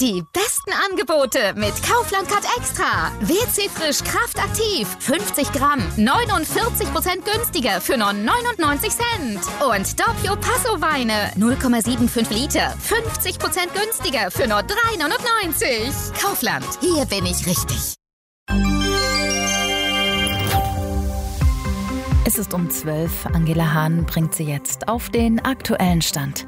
Die besten Angebote mit Kaufland Card Extra. WC Frisch Kraft Aktiv. 50 Gramm. 49% günstiger für nur 99 Cent. Und Doppio Passo Weine. 0,75 Liter. 50% günstiger für nur 3,99. Kaufland. Hier bin ich richtig. Es ist um 12. Angela Hahn bringt sie jetzt auf den aktuellen Stand.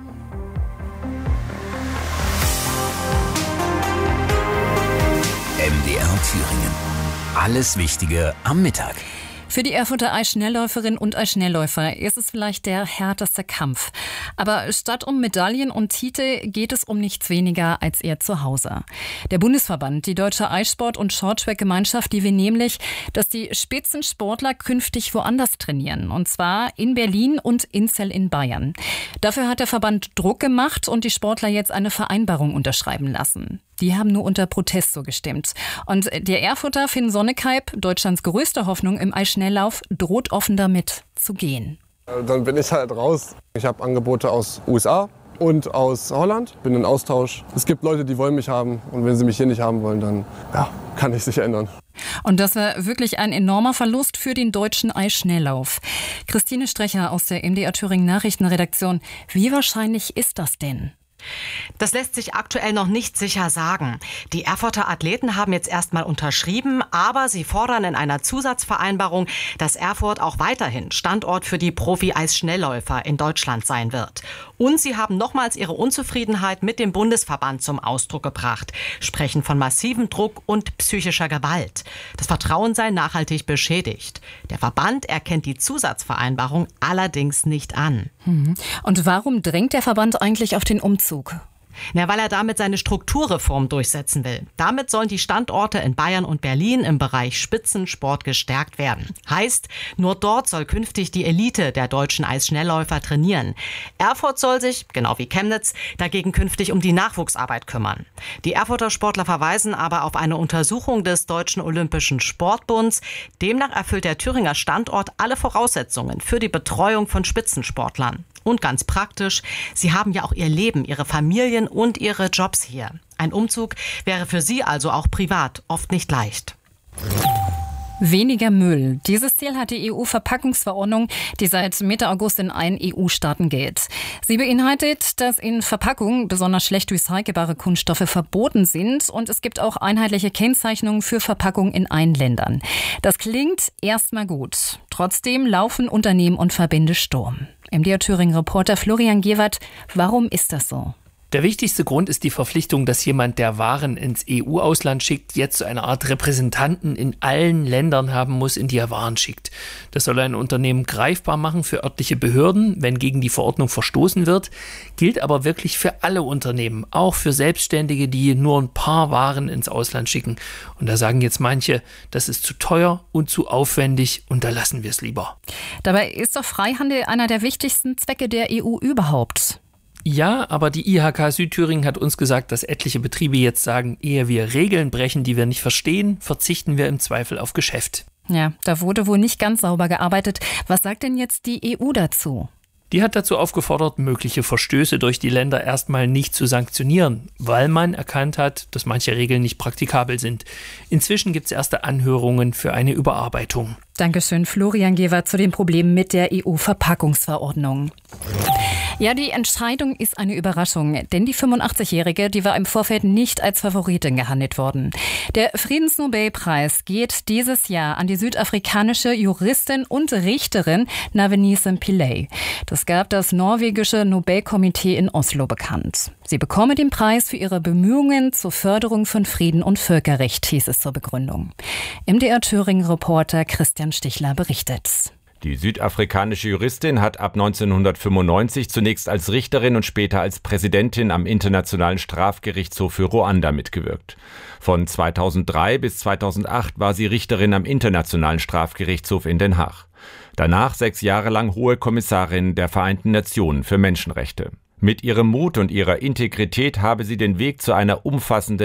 MDR Thüringen. Alles Wichtige am Mittag. Für die Erfurter Eisschnellläuferinnen und Eisschnellläufer ist es vielleicht der härteste Kampf. Aber statt um Medaillen und Titel geht es um nichts weniger als ihr Zuhause. Der Bundesverband, die Deutsche Eissport- und Shorttrack-Gemeinschaft, die will nämlich, dass die Spitzensportler künftig woanders trainieren. Und zwar in Berlin und Inzell in Bayern. Dafür hat der Verband Druck gemacht und die Sportler jetzt eine Vereinbarung unterschreiben lassen. Die haben nur unter Protest so gestimmt. Und der Erfurter Finn Sonnekeib, Deutschlands größte Hoffnung im Eisschnelllauf, droht offen damit zu gehen. Dann bin ich halt raus. Ich habe Angebote aus USA und aus Holland, bin in Austausch. Es gibt Leute, die wollen mich haben und wenn sie mich hier nicht haben wollen, dann kann ich sich ändern. Und das war wirklich ein enormer Verlust für den deutschen Eisschnelllauf. Christine Strecher aus der MDR Thüringen Nachrichtenredaktion. Wie wahrscheinlich ist das denn? Das lässt sich aktuell noch nicht sicher sagen. Die Erfurter Athleten haben jetzt erstmal unterschrieben, aber sie fordern in einer Zusatzvereinbarung, dass Erfurt auch weiterhin Standort für die Profi-Eisschnellläufer in Deutschland sein wird. Und sie haben nochmals ihre Unzufriedenheit mit dem Bundesverband zum Ausdruck gebracht, sprechen von massivem Druck und psychischer Gewalt. Das Vertrauen sei nachhaltig beschädigt. Der Verband erkennt die Zusatzvereinbarung allerdings nicht an. Und warum drängt der Verband eigentlich auf den Umzug? Weil er damit seine Strukturreform durchsetzen will. Damit sollen die Standorte in Bayern und Berlin im Bereich Spitzensport gestärkt werden. Heißt, nur dort soll künftig die Elite der deutschen Eisschnellläufer trainieren. Erfurt soll sich, genau wie Chemnitz, dagegen künftig um die Nachwuchsarbeit kümmern. Die Erfurter Sportler verweisen aber auf eine Untersuchung des Deutschen Olympischen Sportbunds. Demnach erfüllt der Thüringer Standort alle Voraussetzungen für die Betreuung von Spitzensportlern. Und ganz praktisch, sie haben ja auch ihr Leben, ihre Familien und ihre Jobs hier. Ein Umzug wäre für sie also auch privat oft nicht leicht. Weniger Müll. Dieses Ziel hat die EU-Verpackungsverordnung, die seit Mitte August in allen EU-Staaten gilt. Sie beinhaltet, dass in Verpackungen besonders schlecht recycelbare Kunststoffe verboten sind und es gibt auch einheitliche Kennzeichnungen für Verpackungen in allen Ländern. Das klingt erstmal gut. Trotzdem laufen Unternehmen und Verbände Sturm. MDR Thüringen-Reporter Florian Gewert, warum ist das so? Der wichtigste Grund ist die Verpflichtung, dass jemand, der Waren ins EU-Ausland schickt, jetzt so eine Art Repräsentanten in allen Ländern haben muss, in die er Waren schickt. Das soll ein Unternehmen greifbar machen für örtliche Behörden, wenn gegen die Verordnung verstoßen wird, gilt aber wirklich für alle Unternehmen, auch für Selbstständige, die nur ein paar Waren ins Ausland schicken. Und da sagen jetzt manche, das ist zu teuer und zu aufwendig und da lassen wir es lieber. Dabei ist doch Freihandel einer der wichtigsten Zwecke der EU überhaupt. Ja, aber die IHK Südthüringen hat uns gesagt, dass etliche Betriebe jetzt sagen, ehe wir Regeln brechen, die wir nicht verstehen, verzichten wir im Zweifel auf Geschäft. Ja, da wurde wohl nicht ganz sauber gearbeitet. Was sagt denn jetzt die EU dazu? Die hat dazu aufgefordert, mögliche Verstöße durch die Länder erstmal nicht zu sanktionieren, weil man erkannt hat, dass manche Regeln nicht praktikabel sind. Inzwischen gibt es erste Anhörungen für eine Überarbeitung. Dankeschön, Florian Gewert, zu den Problemen mit der EU-Verpackungsverordnung. Ja, die Entscheidung ist eine Überraschung, denn die 85-Jährige, die war im Vorfeld nicht als Favoritin gehandelt worden. Der Friedensnobelpreis geht dieses Jahr an die südafrikanische Juristin und Richterin Navenise Pillay. Das gab das norwegische Nobelkomitee in Oslo bekannt. Sie bekomme den Preis für ihre Bemühungen zur Förderung von Frieden und Völkerrecht, hieß es zur Begründung. MDR Thüringen-Reporter Christian Stichler berichtet. Die südafrikanische Juristin hat ab 1995 zunächst als Richterin und später als Präsidentin am Internationalen Strafgerichtshof für Ruanda mitgewirkt. Von 2003 bis 2008 war sie Richterin am Internationalen Strafgerichtshof in Den Haag. Danach 6 Jahre lang Hohe Kommissarin der Vereinten Nationen für Menschenrechte. Mit ihrem Mut und ihrer Integrität habe sie den Weg zu einer umfassenden